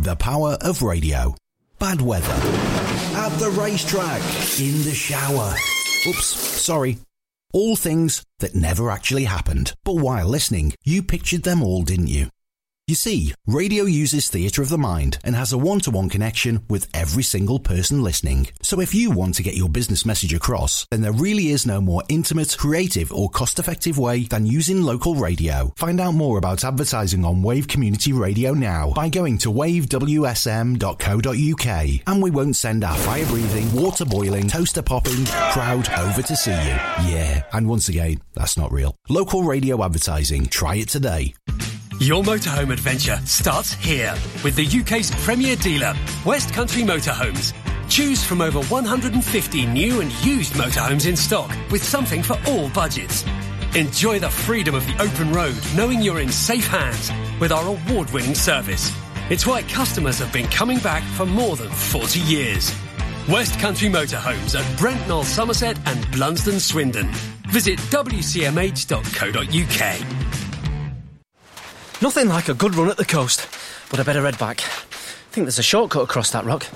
The power of radio. Bad weather. At the racetrack. In the shower. Oops, sorry. All things that never actually happened. But while listening, you pictured them all, didn't you? You see, radio uses theatre of the mind and has a one-to-one connection with every single person listening. So if you want to get your business message across, then there really is no more intimate, creative or cost-effective way than using local radio. Find out more about advertising on Wave Community Radio now by going to wavewsm.co.uk, and we won't send our fire-breathing, water-boiling, toaster-popping crowd over to see you. Yeah, and once again, that's not real. Local radio advertising. Try it today. Your motorhome adventure starts here with the UK's premier dealer, West Country Motorhomes. Choose from over 150 new and used motorhomes in stock with something for all budgets. Enjoy the freedom of the open road, knowing you're in safe hands with our award-winning service. It's why customers have been coming back for more than 40 years. West Country Motorhomes at Brent Knoll, Somerset and Blunsdon, Swindon. Visit wcmh.co.uk. Nothing like a good run at the coast, but I better head back. I think there's a shortcut across that rock.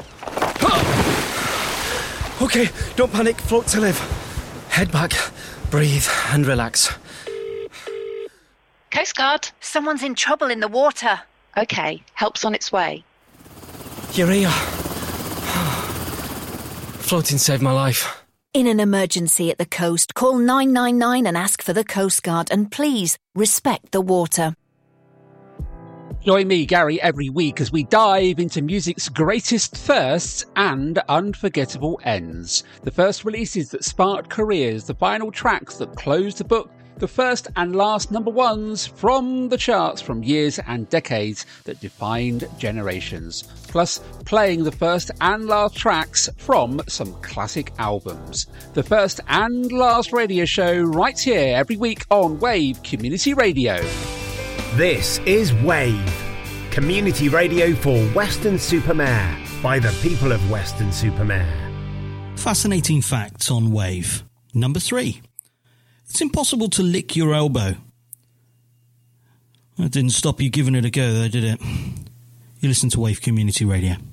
OK, don't panic, float to live. Head back, breathe and relax. Coast Guard. Someone's in trouble in the water. OK, help's on its way. You're here. Floating saved my life. In an emergency at the coast, call 999 and ask for the Coast Guard, and please respect the water. Join me, Gary, every week as we dive into music's greatest firsts and unforgettable ends. The first releases that sparked careers, the final tracks that closed the book, the first and last number ones from the charts from years and decades that defined generations. Plus, playing the first and last tracks from some classic albums. The first and last radio show right here every week on Wave Community Radio. This is Wave, community radio for Weston-super-Mare, by the people of Weston-super-Mare. Fascinating facts on Wave. Number 3. It's impossible to lick your elbow. That didn't stop you giving it a go though, did it? You listen to Wave Community Radio.